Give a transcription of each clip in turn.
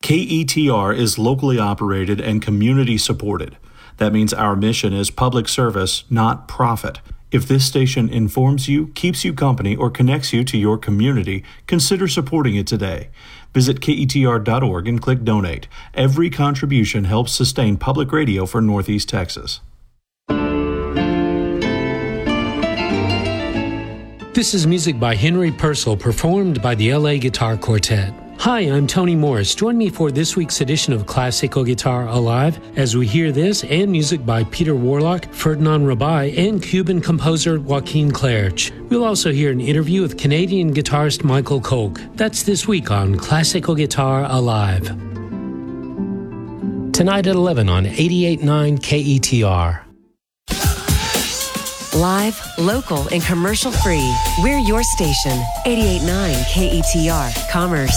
KETR is locally operated and community supported. That means our mission is public service, not profit. If this station informs you, keeps you company, or connects you to your community, consider supporting it today. Visit KETR.org and click Donate. Every contribution helps sustain public radio for Northeast Texas. This is music by Henry Purcell, performed by the LA Guitar Quartet. Hi, I'm Tony Morris. Join me for this week's edition of Classical Guitar Alive as we hear this and music by Peter Warlock, Ferdinand Rabai, and Cuban composer Joaquin Clerch. We'll also hear an interview with Canadian guitarist Michael Kolk. That's this week on Classical Guitar Alive. Tonight at 11 on 88.9 KETR. Live, local, and commercial-free. We're your station. 88.9 KETR, Commerce.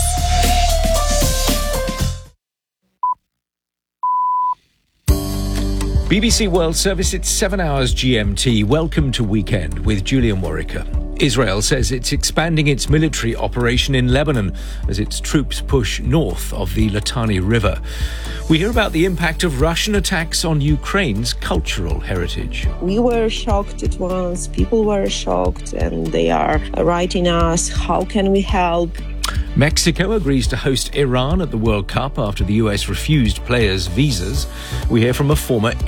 BBC World Service, it's 7 hours GMT. Welcome to Weekend with Julian Warwicker. Israel says it's expanding its military operation in Lebanon as its troops push north of the Litani River. We hear about the impact of Russian attacks on Ukraine's cultural heritage. We were shocked at once. People were shocked, and they are writing us, how can we help? Mexico agrees to host Iran at the World Cup after the US refused players' visas. We hear from a former